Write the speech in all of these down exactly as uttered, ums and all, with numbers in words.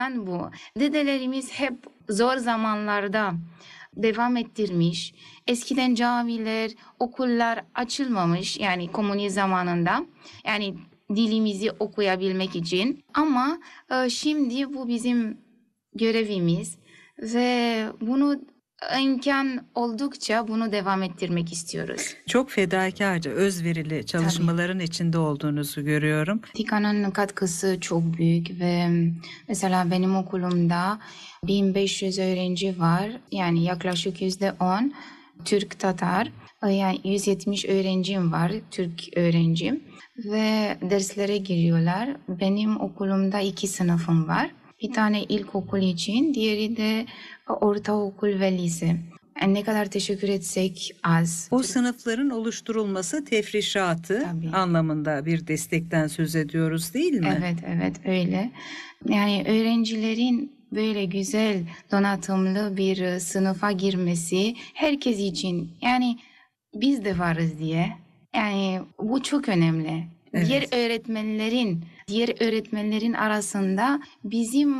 bu. Dedelerimiz hep zor zamanlarda devam ettirmiş. Eskiden camiler, okullar açılmamış yani komünist zamanında. Yani dilimizi okuyabilmek için. Ama e, şimdi bu bizim görevimiz ve bunu imkan oldukça bunu devam ettirmek istiyoruz. Çok fedakarca, özverili çalışmaların Tabii. içinde olduğunuzu görüyorum. Vatikan'ın katkısı çok büyük ve mesela benim okulumda bin beş yüz öğrenci var. Yani yaklaşık yüzde on Türk Tatar. Yani yüz yetmiş öğrencim var, Türk öğrencim. Ve derslere giriyorlar. Benim okulumda iki sınıfım var. Bir tane ilkokul için, diğeri de ortaokul ve lise. Yani ne kadar teşekkür etsek az. O sınıfların oluşturulması tefrişatı Tabii. anlamında bir destekten söz ediyoruz değil mi? Evet, evet öyle. Yani öğrencilerin böyle güzel donatımlı bir sınıfa girmesi herkes için, yani biz de varız diye. Yani bu çok önemli. Evet. Diğer öğretmenlerin, diğer öğretmenlerin arasında bizim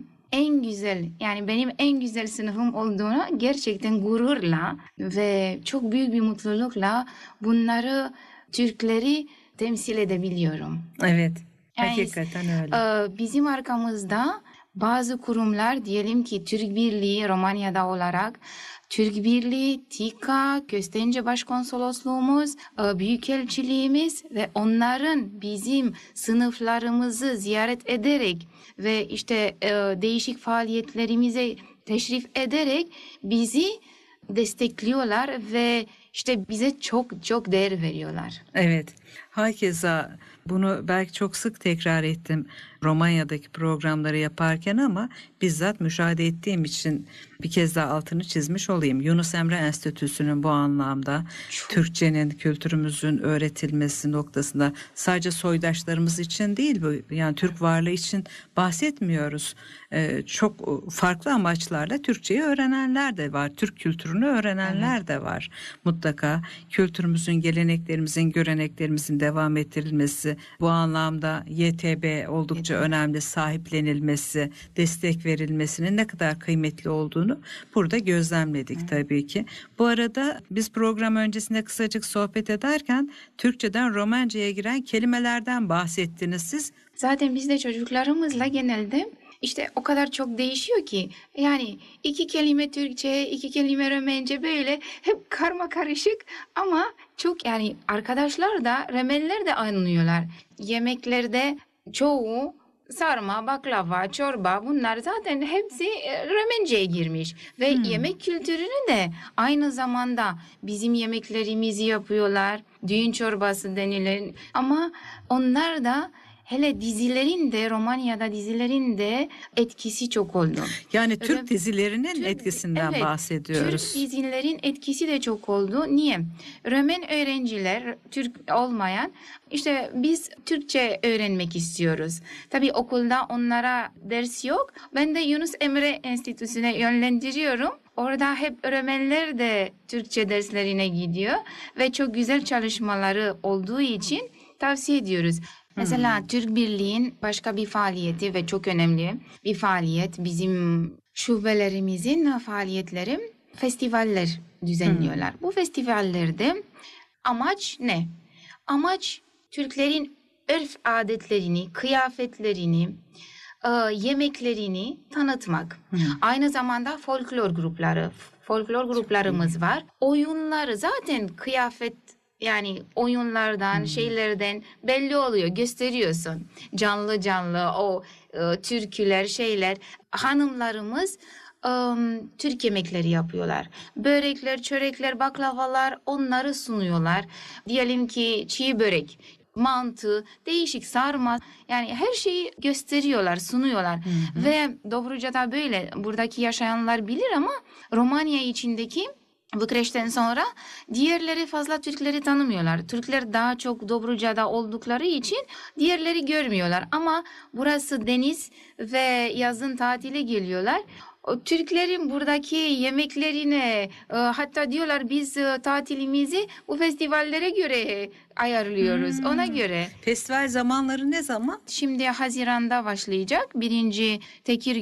en güzel, yani benim en güzel sınıfım olduğuna gerçekten gururla ve çok büyük bir mutlulukla bunları, Türkleri temsil edebiliyorum. Evet, yani, hakikaten öyle. Bizim arkamızda bazı kurumlar, diyelim ki Türk Birliği Romanya'da olarak, Türk Birliği, TİKA, Köstence Başkonsolosluğumuz, Büyükelçiliğimiz ve onların bizim sınıflarımızı ziyaret ederek ve işte değişik faaliyetlerimize teşrif ederek bizi destekliyorlar ve işte bize çok çok değer veriyorlar. Evet. Hakeza bunu belki çok sık tekrar ettim Romanya'daki programları yaparken ama bizzat müşahede ettiğim için bir kez daha altını çizmiş olayım. Yunus Emre Enstitüsü'nün bu anlamda çok. Türkçenin, kültürümüzün öğretilmesi noktasında sadece soydaşlarımız için değil, bu yani Türk varlığı için bahsetmiyoruz. Ee, çok farklı amaçlarla Türkçeyi öğrenenler de var. Türk kültürünü öğrenenler evet. de var. Mutlaka kültürümüzün, geleneklerimizin, göreneklerimizin devam ettirilmesi, bu anlamda Y T B oldukça evet. önemli, sahiplenilmesi, destek verilmesinin ne kadar kıymetli olduğunu burada gözlemledik evet. tabii ki. Bu arada biz program öncesinde kısacık sohbet ederken Türkçeden Romanca'ya giren kelimelerden bahsettiniz siz. Zaten biz de çocuklarımızla genelde İşte o kadar çok değişiyor ki, yani iki kelime Türkçe, iki kelime Romence, böyle hep karma karışık ama çok, yani arkadaşlar da, Romenler de anlıyorlar. Yemeklerde çoğu sarma, baklava, çorba, bunlar zaten hepsi Romence'ye girmiş ve hmm. yemek kültürünü de aynı zamanda bizim yemeklerimizi yapıyorlar. Düğün çorbası denilen, ama onlar da hele dizilerin de, Romanya'da dizilerin de etkisi çok oldu. Yani Türk Öyle, dizilerinin Türk, etkisinden evet, bahsediyoruz. Türk dizilerin etkisi de çok oldu. Niye? Roman öğrenciler, Türk olmayan, işte biz Türkçe öğrenmek istiyoruz. Tabii okulda onlara ders yok. Ben de Yunus Emre Enstitüsü'ne yönlendiriyorum. Orada hep öğretmenler de Türkçe derslerine gidiyor ve çok güzel çalışmaları olduğu için tavsiye ediyoruz. Mesela hmm. Türk Birliği'nin başka bir faaliyeti ve çok önemli bir faaliyet, bizim şubelerimizin faaliyetleri, festivaller düzenliyorlar. Hmm. Bu festivallerde amaç ne? Amaç Türklerin örf adetlerini, kıyafetlerini, e, yemeklerini tanıtmak. Hmm. Aynı zamanda folklor grupları, folklor gruplarımız var. Oyunları zaten kıyafet, yani oyunlardan, hmm. şeylerden belli oluyor, gösteriyorsun. Canlı canlı o e, türküler, şeyler. Hanımlarımız e, Türk yemekleri yapıyorlar. Börekler, çörekler, baklavalar, onları sunuyorlar. Diyelim ki çiğ börek, mantı, değişik sarma, yani her şeyi gösteriyorlar, sunuyorlar. Hmm. Ve Dobruca'da böyle, buradaki yaşayanlar bilir ama Romanya içindeki Bu kreşten sonra diğerleri fazla Türkleri tanımıyorlar. Türkler daha çok Dobruca'da oldukları için diğerleri görmüyorlar. Ama burası deniz ve yazın tatile geliyorlar. O Türklerin buradaki yemeklerine e, hatta diyorlar biz e, tatilimizi bu festivallere göre ayarlıyoruz. Ona göre. Festival zamanları ne zaman? Şimdi Haziran'da başlayacak. Birinci Tekir